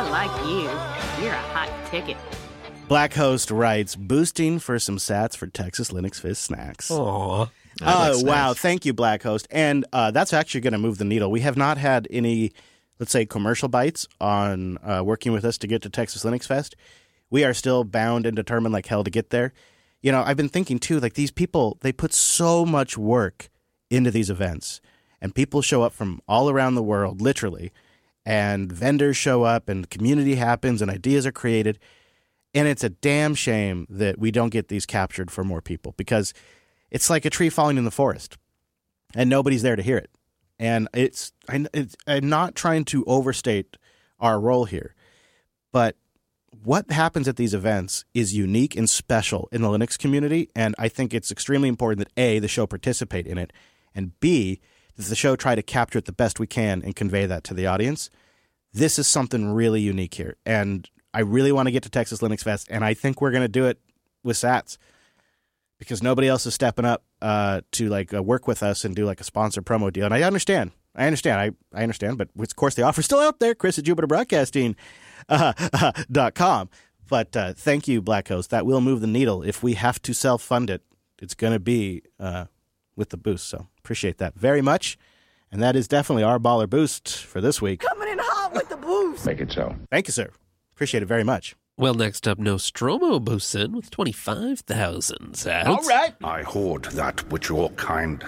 I like you. You're a hot ticket. Black Host writes, boosting for some sats for Texas Linux Fizz snacks. Aw. Wow. Thank you, Black Host. And that's actually going to move the needle. We have not had any, let's say, commercial bites on working with us to get to Texas Linux Fest. We are still bound and determined like hell to get there. You know, I've been thinking, too, like these people, they put so much work into these events. And people show up from all around the world, literally. And vendors show up and community happens and ideas are created. And it's a damn shame that we don't get these captured for more people because it's like a tree falling in the forest and nobody's there to hear it. And I'm not trying to overstate our role here, but what happens at these events is unique and special in the Linux community. And I think it's extremely important that A, the show participate in it, and B, that the show try to capture it the best we can and convey that to the audience. This is something really unique here. And I really want to get to Texas Linux Fest, and I think we're going to do it with Sats because nobody else is stepping up to work with us and do like a sponsor promo deal. And I understand, but of course the offer's still out there, Chris at JupiterBroadcasting.com. But thank you, Black Host. That will move the needle. If we have to self-fund it, it's going to be with the boost. So appreciate that very much. And that is definitely our baller boost for this week. Coming in hot with the boost. Make it so. Thank you, sir. Appreciate it very much. Well, next up, Nostromo boosts in with 25,000 sats. All right. I hoard that which your kind